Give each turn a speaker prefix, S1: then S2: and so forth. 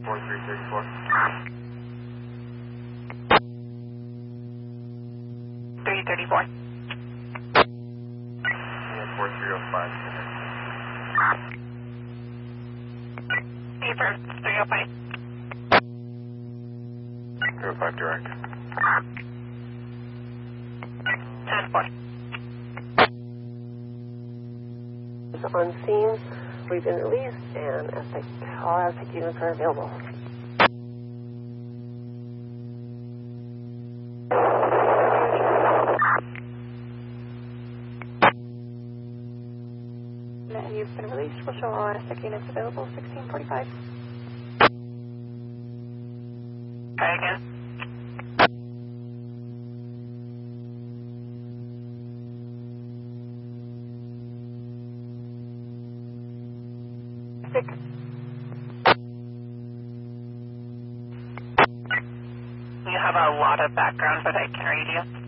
S1: 4334. And 4305.
S2: Affirm, 305.
S1: 305 direct.
S2: 10-4.
S3: On scene, we've been released, and all aspect units are available.
S4: And you've been released. We'll show all aspect units available. 1645.
S2: Try again. You have a lot of background, but I can read you.